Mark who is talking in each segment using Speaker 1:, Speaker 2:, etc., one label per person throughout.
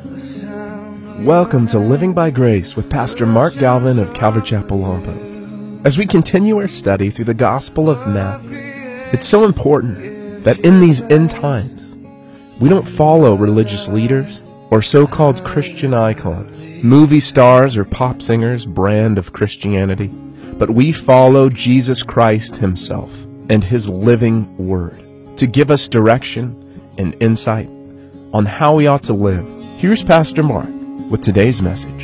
Speaker 1: Welcome to Living by Grace with Pastor Mark Galvin of Calvary Chapel, Lompoc. As we continue our study through the Gospel of Matthew, it's so important that in these end times, we don't follow religious leaders or so-called Christian icons, movie stars or pop singers' brand of Christianity, but we follow Jesus Christ Himself and His living Word to give us direction and insight on how we ought to live. Here's Pastor Mark with today's message.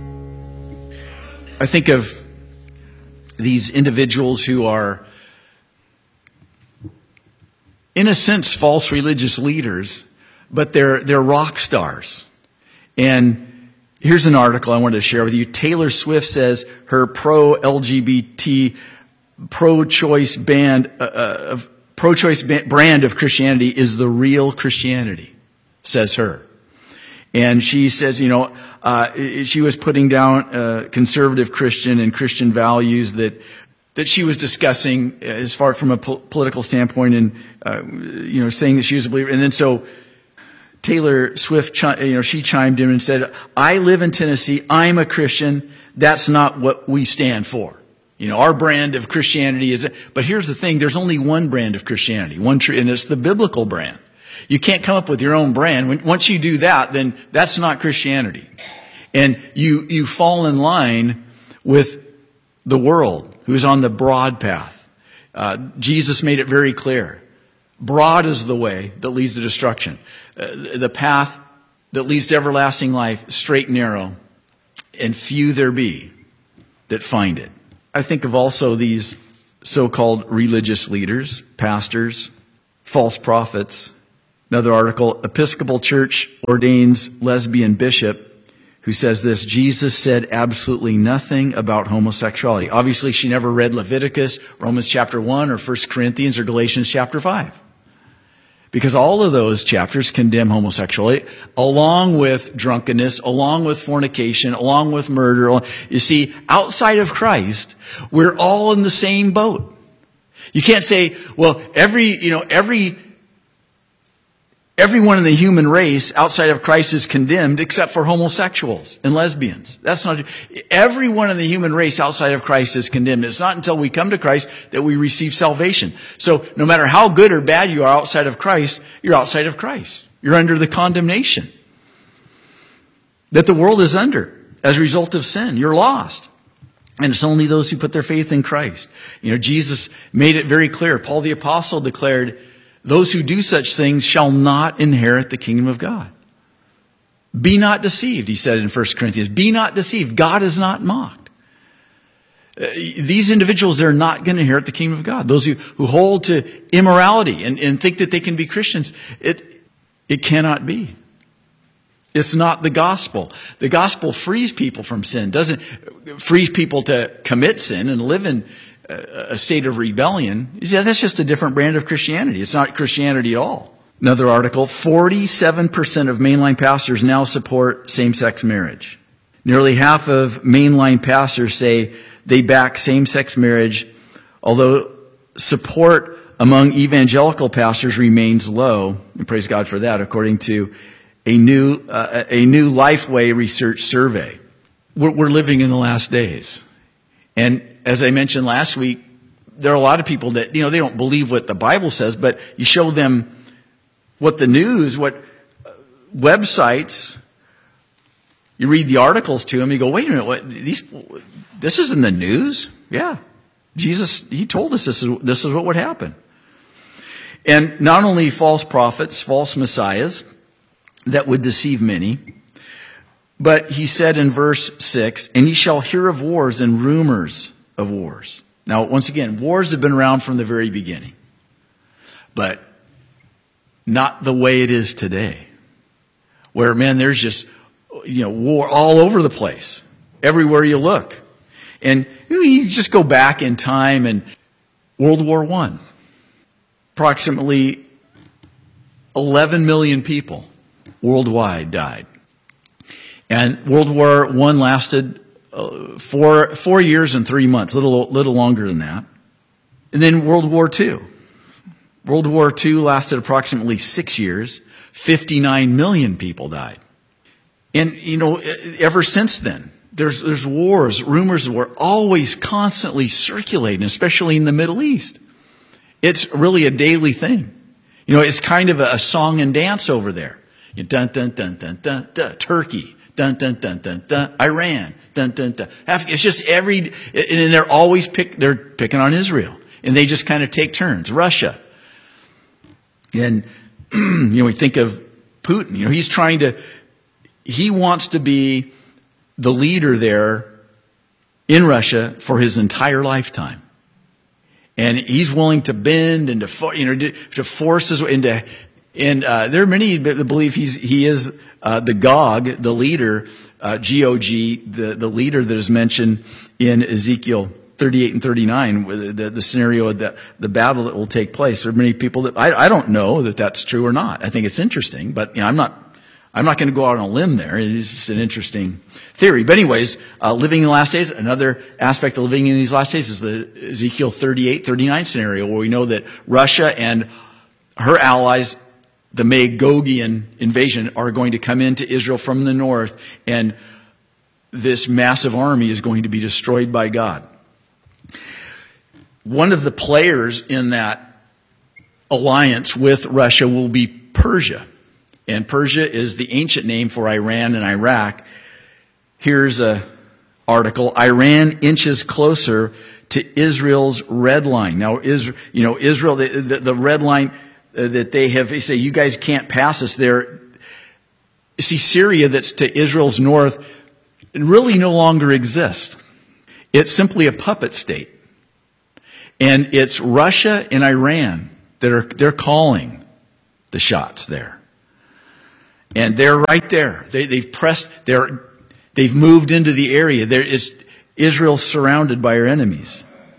Speaker 2: I think of these individuals who are, in a sense, false religious leaders, but they're rock stars. And here's an article I wanted to share with you. Taylor Swift says her pro-LGBT, pro-choice brand of Christianity is the real Christianity, says her. And she says, she was putting down conservative Christian and Christian values that she was discussing as far from a political standpoint, and saying that she was a believer. And then so Taylor Swift, she chimed in and said, "I live in Tennessee. I'm a Christian. That's not what we stand for. Our brand of Christianity is." But here's the thing: there's only one brand of Christianity, and it's the biblical brand. You can't come up with your own brand. Once you do that, then that's not Christianity. And you fall in line with the world, who's on the broad path. Jesus made it very clear. Broad is the way that leads to destruction. The path that leads to everlasting life, straight and narrow, and few there be that find it. I think of also these so-called religious leaders, pastors, false prophets. Another article, Episcopal Church ordains lesbian bishop who says this: Jesus said absolutely nothing about homosexuality. Obviously, she never read Leviticus, Romans chapter 1, or 1 Corinthians, or Galatians chapter 5. Because all of those chapters condemn homosexuality, along with drunkenness, along with fornication, along with murder. You see, outside of Christ, we're all in the same boat. You can't say, well, everyone in the human race outside of Christ is condemned except for homosexuals and lesbians. That's not true. Everyone in the human race outside of Christ is condemned. It's not until we come to Christ that we receive salvation. So no matter how good or bad you are outside of Christ, you're outside of Christ. You're under the condemnation that the world is under as a result of sin. You're lost. And it's only those who put their faith in Christ. Jesus made it very clear. Paul the Apostle declared, "Those who do such things shall not inherit the kingdom of God." Be not deceived, he said in 1 Corinthians. Be not deceived. God is not mocked. These individuals, they're not going to inherit the kingdom of God. Those who hold to immorality and think that they can be Christians, it cannot be. It's not the gospel. The gospel frees people from sin, doesn't free people to commit sin and live in a state of rebellion. Yeah, that's just a different brand of Christianity. It's not Christianity at all. Another article, 47% of mainline pastors now support same-sex marriage. Nearly half of mainline pastors say they back same-sex marriage, although support among evangelical pastors remains low. And praise God for that, according to a new Lifeway research survey. We're living in the last days. And as I mentioned last week, there are a lot of people that, they don't believe what the Bible says, but you show them what the news, what websites, you read the articles to them, you go, wait a minute, this isn't the news? Yeah. Jesus, He told us this is what would happen. And not only false prophets, false messiahs that would deceive many, but He said in verse 6, "And ye shall hear of wars and rumors of wars." Now, once again, wars have been around from the very beginning, but not the way it is today, where, man, there's just, war all over the place, everywhere you look. And you just go back in time, and World War I, approximately 11 million people worldwide died. And World War I lasted 4 years and 3 months, little longer than that. And then World War II. World War II lasted approximately 6 years. 59 million people died. And, ever since then, there's wars, rumors were always constantly circulating, especially in the Middle East. It's really a daily thing. It's kind of a song and dance over there. Dun, dun, dun, dun, dun, dun, Turkey, dun, dun, dun, dun, dun, Iran, dun, dun, dun. It's just and they're always they're picking on Israel. And they just kind of take turns. Russia. And, we think of Putin. He wants to be the leader there in Russia for his entire lifetime. And he's willing to bend and to force his way into, and there are many that believe he is the Gog, the leader, G-O-G, the leader that is mentioned in Ezekiel 38 and 39, the scenario of the battle that will take place. There are many people that I don't know that that's true or not. I think it's interesting, but I'm not going to go out on a limb there. It's just an interesting theory. But anyways, living in the last days, another aspect of living in these last days is the Ezekiel 38, 39 scenario, where we know that Russia and her allies, the Magogian invasion, are going to come into Israel from the north, and this massive army is going to be destroyed by God. One of the players in that alliance with Russia will be Persia. And Persia is the ancient name for Iran and Iraq. Here's an article. Iran inches closer to Israel's red line. Now, Israel, the red line that they say, you guys can't pass us there. See, Syria, that's to Israel's north, really no longer exists. It's simply a puppet state. And it's Russia and Iran they're calling the shots there. And they're right there. They've moved into the area. Israel's surrounded by her enemies.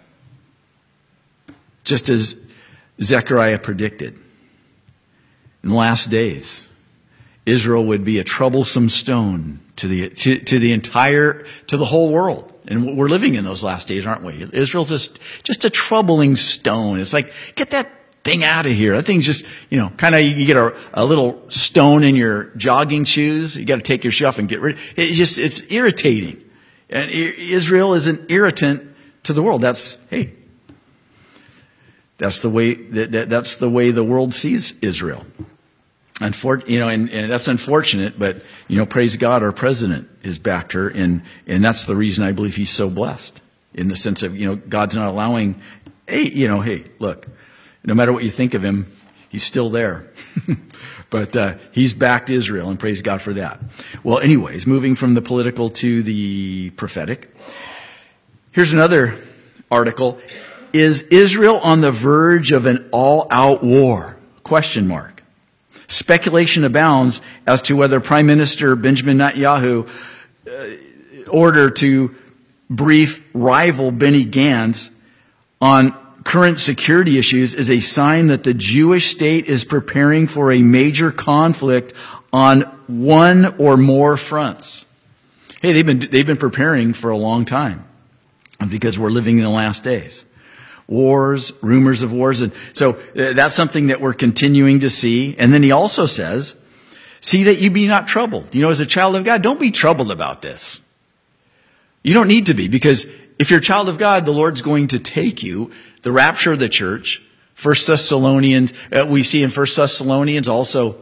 Speaker 2: Just as Zechariah predicted. In the last days, Israel would be a troublesome stone to the whole world. And we're living in those last days, aren't we? Israel's just a troubling stone. It's like, get that thing out of here. That thing's just, kind of, you get a little stone in your jogging shoes. You got to take your shoe off and get rid of it. It's irritating. And Israel is an irritant to the world. That's the way that's the way the world sees Israel. And that's unfortunate, but praise God, our president has backed her, and that's the reason I believe he's so blessed, in the sense of God's not allowing. Hey, look, no matter what you think of him, he's still there. But he's backed Israel, and praise God for that. Well, anyways, moving from the political to the prophetic. Here's another article. Is Israel on the verge of an all-out war? ? Speculation abounds as to whether Prime Minister Benjamin Netanyahu order to brief rival Benny Gantz on current security issues is a sign that the Jewish state is preparing for a major conflict on one or more fronts. Hey, they've been preparing for a long time, because we're living in the last days. Wars, rumors of wars. And so that's something that we're continuing to see. And then he also says, see that you be not troubled. As a child of God, don't be troubled about this. You don't need to be, because if you're a child of God, the Lord's going to take you. The rapture of the church, 1 Thessalonians, we see in 1 Thessalonians also,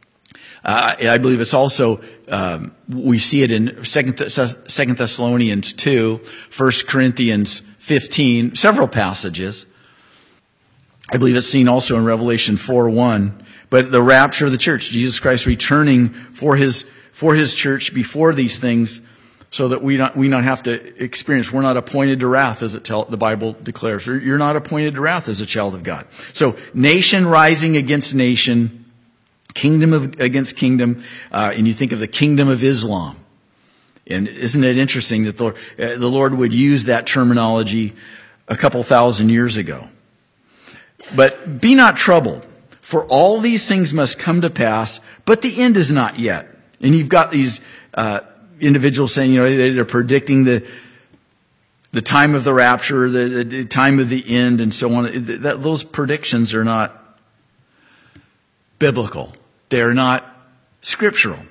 Speaker 2: I believe it's also, we see it in 2 Thessalonians 2, 1 Corinthians 15, several passages. I believe it's seen also in Revelation 4:1. But the rapture of the church, Jesus Christ returning for his church before these things, so that we not have to experience. We're not appointed to wrath, as the Bible declares. You're not appointed to wrath as a child of God. So nation rising against nation, kingdom against kingdom, and you think of the kingdom of Islam. And isn't it interesting that the Lord would use that terminology a couple thousand years ago? But be not troubled, for all these things must come to pass, but the end is not yet. And you've got these individuals saying, they're predicting the time of the rapture, the time of the end, and so on. Those predictions are not biblical. They're not scriptural.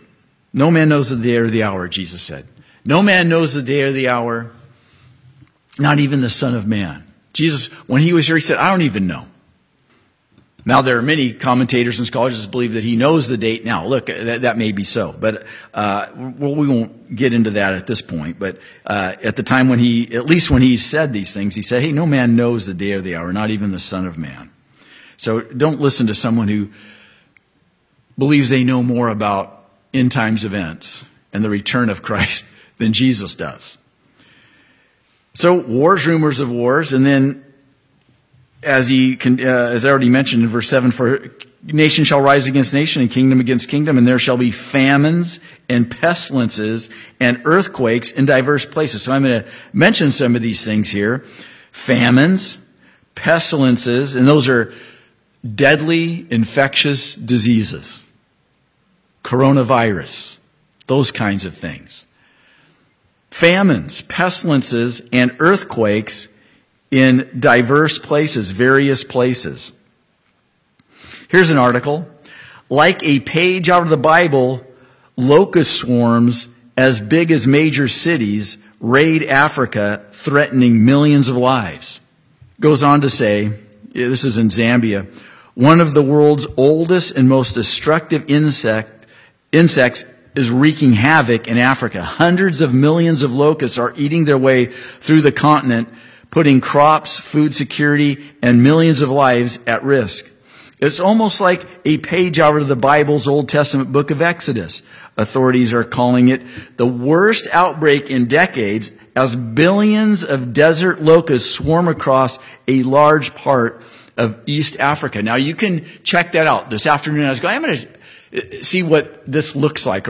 Speaker 2: No man knows the day or the hour, Jesus said. No man knows the day or the hour, not even the Son of Man. Jesus, when he was here, he said, I don't even know. Now, there are many commentators and scholars that believe that he knows the date now. Look, that may be so, but we won't get into that at this point. But at the time at least when he said these things, he said, hey, no man knows the day or the hour, not even the Son of Man. So don't listen to someone who believes they know more about end times events and the return of Christ than Jesus does. So wars, rumors of wars, and then as I already mentioned in verse 7, for nation shall rise against nation and kingdom against kingdom, and there shall be famines and pestilences and earthquakes in diverse places. So I'm going to mention some of these things here. Famines, pestilences, and those are deadly infectious diseases. Coronavirus, those kinds of things. Famines, pestilences, and earthquakes in diverse places, various places. Here's an article. Like a page out of the Bible, locust swarms as big as major cities raid Africa, threatening millions of lives. Goes on to say, this is in Zambia, one of the world's oldest and most destructive insects is wreaking havoc in Africa. Hundreds of millions of locusts are eating their way through the continent, putting crops, food security, and millions of lives at risk. It's almost like a page out of the Bible's Old Testament book of Exodus. Authorities are calling it the worst outbreak in decades as billions of desert locusts swarm across a large part of East Africa. Now you can check that out. This afternoon I was going, I'm going to see what this looks like.